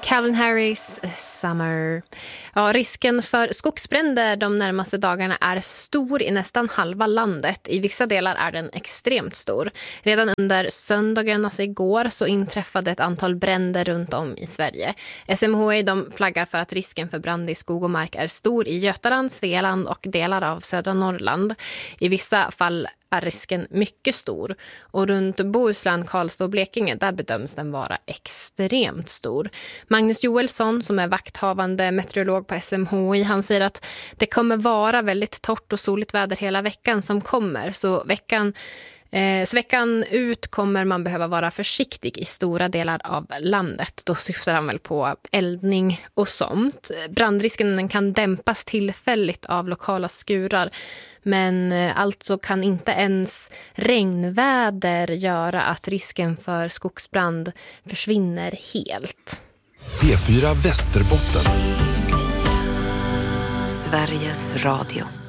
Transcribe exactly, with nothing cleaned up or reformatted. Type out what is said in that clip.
Calvin Harris, Summer. Ja, risken för skogsbränder de närmaste dagarna är stor i nästan halva landet. I vissa delar är den extremt stor. Redan under söndagen, alltså igår, så inträffade ett antal bränder runt om i Sverige. S M H I de flaggar för att risken för brand i skog och mark är stor i Götaland, Svealand och delar av södra Norrland. I vissa fall är risken mycket stor. Och runt Bohuslän, Karlstad och Blekinge, där bedöms den vara extremt stor. Magnus Joelsson, som är vakthavande meteorolog på S M H I, han säger att det kommer vara väldigt torrt och soligt väder hela veckan som kommer. Så veckan, eh, så veckan ut kommer man behöva vara försiktig i stora delar av landet. Då syftar han väl på eldning och sånt. Brandrisken kan dämpas tillfälligt av lokala skurar. Men alltså kan inte ens regnväder göra att risken för skogsbrand försvinner helt. P fyra Västerbotten. Sveriges Radio.